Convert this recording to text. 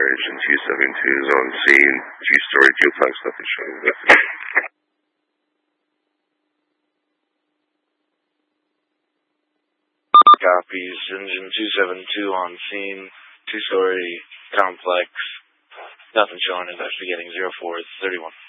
Engine 272 is on scene. Two-story duplex, nothing showing. Copies. Engine 272 on scene. Two-story complex. Nothing showing. Investigating 0431.